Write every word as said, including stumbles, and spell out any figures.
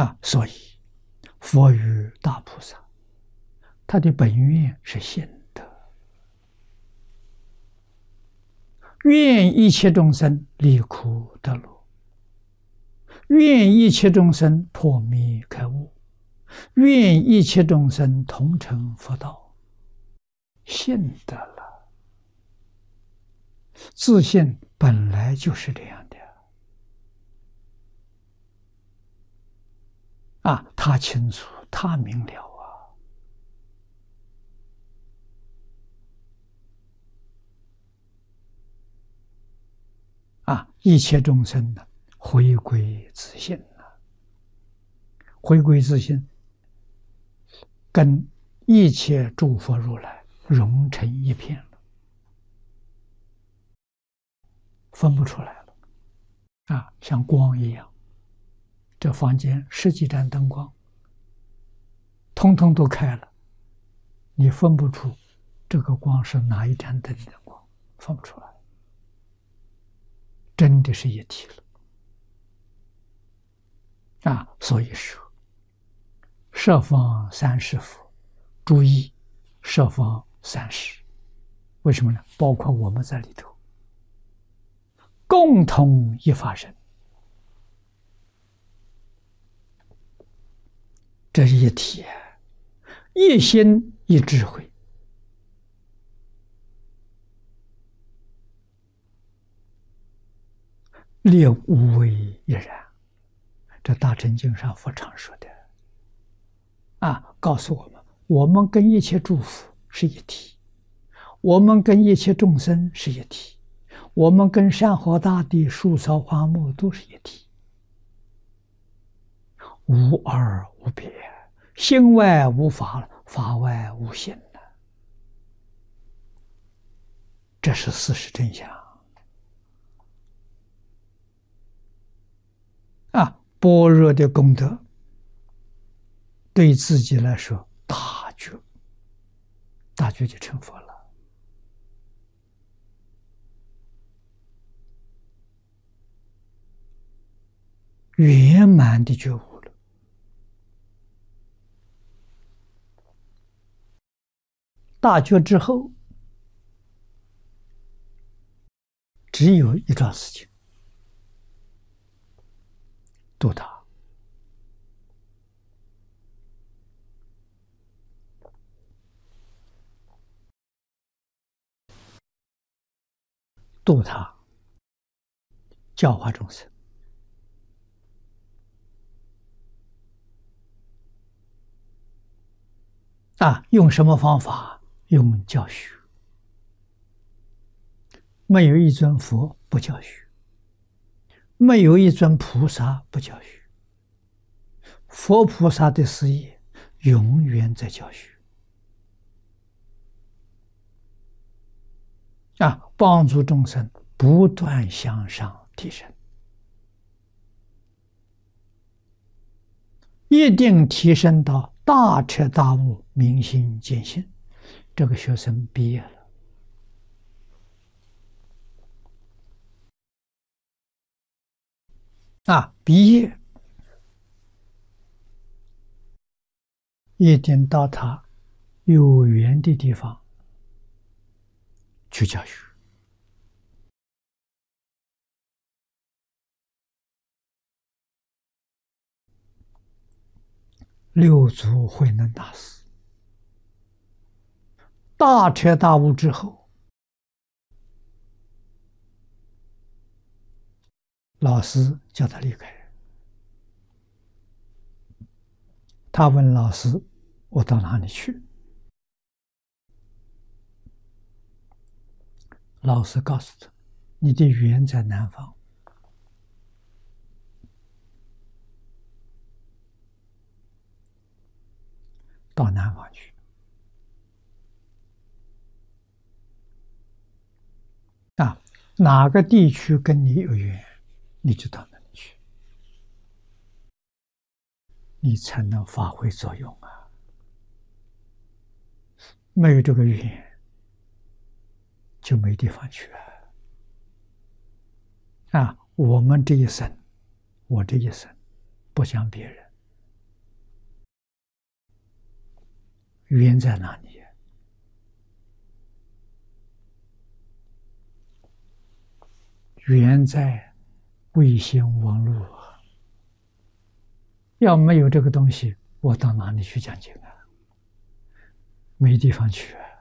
啊，所以佛与大菩萨，他的本愿是信德，愿一切众生离苦得乐，愿一切众生破迷开悟，愿一切众生同成佛道。信得了，自信本来就是这样的啊，他清楚，他明了啊！啊，一切众生呢，回归自信了，回归自信，跟一切诸佛如来融成一片了，分不出来了啊，像光一样。这房间十几盏灯光，通通都开了，你分不出这个光是哪一盏灯的光，分不出来，真的是一体了啊！所以说，十方三世佛，注意十方三世，为什么呢？包括我们在里头，共同一法身。这是一体，一心一智慧，列无为一然。这大乘经上佛常说的啊，告诉我们，我们跟一切诸佛是一体，我们跟一切众生是一体，我们跟山河大地、树草花木都是一体，无二无别，心外无法，法外无心呢。这是事实真相啊！般若的功德对自己来说大觉，大觉就成佛了。圆满的觉悟了。大觉之后，只有一桩事情，度他。度他，教化众生。啊，用什么方法？用教学。没有一尊佛不教学，没有一尊菩萨不教学。佛菩萨的事业永远在教学。啊，帮助众生不断向上提升，一定提升到大彻大悟、明心见性，这个学生毕业了。啊，毕业一定到他有缘的地方去教学。六祖慧能大师大彻大悟之后，老师叫他离开，他问老师：“我到哪里去？”老师告诉他：“你的缘在南方，到南方去。”啊，哪个地区跟你有缘，你就到那里去，你才能发挥作用啊！没有这个缘，就没地方去啊！啊，我们这一生，我这一生，不讲别人， 缘在哪里？缘在卫星网络啊！要没有这个东西，我到哪里去讲经啊？没地方去啊！